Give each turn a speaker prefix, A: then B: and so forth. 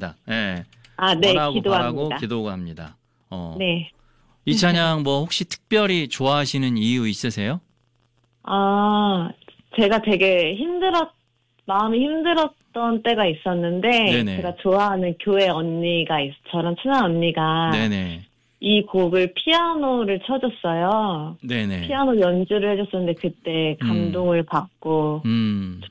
A: 기도합니다. 예.
B: 네,
A: 바라고
B: 기도합니다.
A: 기도합니다.
B: 네.
A: 이 찬양 뭐 혹시 특별히 좋아하시는 이유 있으세요?
B: 제가 되게 마음이 힘들었던 때가 있었는데,
A: 네네.
B: 제가 좋아하는 교회 언니가 저랑 친한 언니가
A: 네네.
B: 이 곡을 피아노를 쳐줬어요.
A: 네네.
B: 피아노 연주를 해줬었는데 그때 감동을 받고